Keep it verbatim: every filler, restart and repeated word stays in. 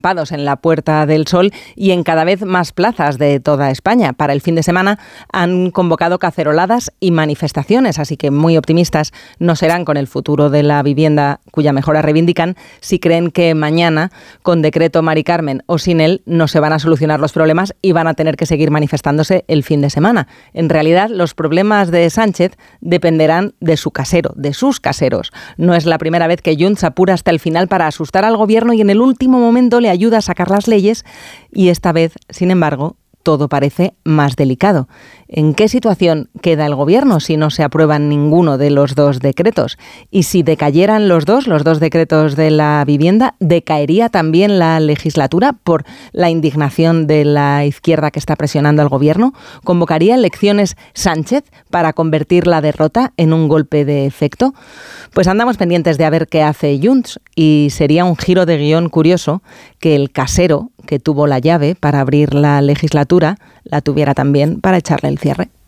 agolpados en la Puerta del Sol y en cada vez más plazas de toda España. Para el fin de semana han convocado caceroladas y manifestaciones, así que muy optimistas no serán con el futuro de la vivienda cuya mejora reivindican si creen que mañana, con decreto Mari Carmen o sin él, no se van a solucionar los problemas y van a tener que seguir manifestándose el fin de semana. En realidad, los problemas de Sánchez dependerán de su casero, de sus caseros. No es la primera vez que Junts apura hasta el final para asustar al gobierno y en el último momento le ayuda a sacar las leyes y esta vez, sin embargo, todo parece más delicado. ¿En qué situación queda el gobierno si no se aprueban ninguno de los dos decretos? Y si decayeran los dos, los dos decretos de la vivienda, ¿decaería también la legislatura por la indignación de la izquierda que está presionando al gobierno? ¿Convocaría elecciones Sánchez para convertir la derrota en un golpe de efecto? Pues andamos pendientes de a ver qué hace Junts y sería un giro de guión curioso que el casero que tuvo la llave para abrir la legislatura la tuviera también para echarle el cierre.